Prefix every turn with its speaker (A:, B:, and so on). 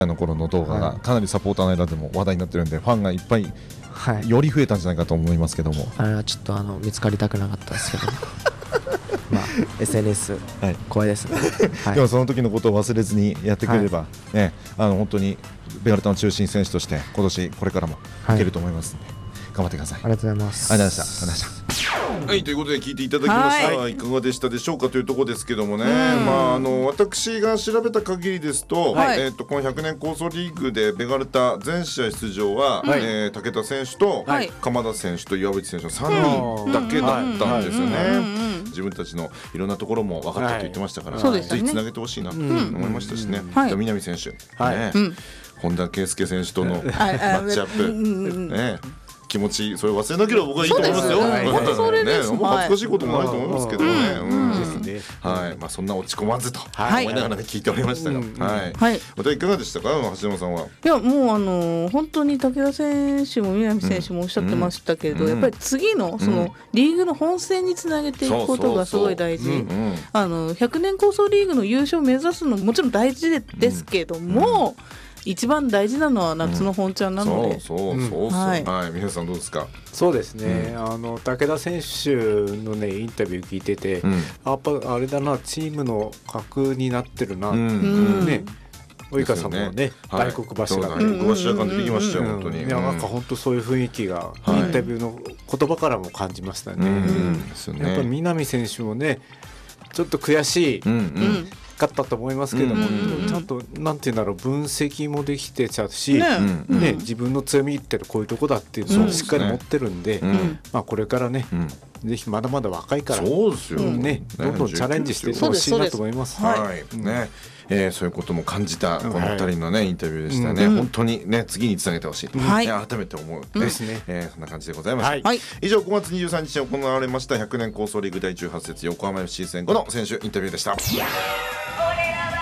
A: の頃の動画がかなりサポーターの間でも話題になってるんで、ファンがいっぱい
B: はい、
A: より増えたんじゃないかと思いますけども、
B: あれはちょっと見つかりたくなかったですけどまあ SNS、
A: はい、
B: 怖いですね、はい、
A: でもその時のことを忘れずにやってくれれば、はい、ね、本当にベガルタの中心選手として今年これからもいけると思いますので、頑張ってください。
B: ありがとうございます。
A: ありがとうございました。はい、ということで聞いていただきました、はい、いかがでしたでしょうかというところですけどもね、私が調べた限りですと、はい、この100年構想リーグでベガルタ全試合出場は、はい、武田選手と、はい、鎌田選手と岩渕選手の3人だけだったんですよね。自分たちのいろんなところも分かったと言ってましたから、はい、ぜひつなげてほしいなと思いましたしね、南選手、はい、本田圭佑選手とのマッチアップ、ね、気持ちそれを忘れなければ僕はいいと思いますよ。
C: それです。
A: 恥ずかしいこともないと思いますけどね。はい、まあそんな落ち込まずと思いながら聞いておりましたが、はい。またいかがでしたか、橋山さんは。
C: いやもう本当に武田選手も南選手もおっしゃってましたけど、やっぱり次のそのリーグの本戦につなげていくことがすごい大事。100年構想リーグの優勝を目指すのももちろん大事ですけども。一番大事なのは夏の本チャンなので、
A: はい、皆さんどうですか。
D: そうですね、武田選手のねインタビュー聞いてて、やっぱあれだな、チームの核になってるな、ね、及川さんもね、大黒柱が
A: 大黒柱感出てきましたよ、本当に。
D: いや、なんか本当そういう雰囲気がインタビューの言葉からも感じましたね。やっぱり南選手もね、ちょっと悔しいかったと思いますけども、ちゃんとなんていうんだろう、分析もできてたし、ね、自分の強みってこういうとこだっていうのをしっかり持ってるんで、まあこれからね、ぜひまだまだ若いから
A: そうですよ
D: ね、どんどんチャレンジしてほしいなと思います。
A: はいね、そういうことも感じたこの2人のねインタビューでしたね。本当にね次につなげてほしいと改めて思うですね。そんな感じでございました。以上5月23日に行われました100年構想リーグ第18節横浜 FC 戦後の選手インタビューでした。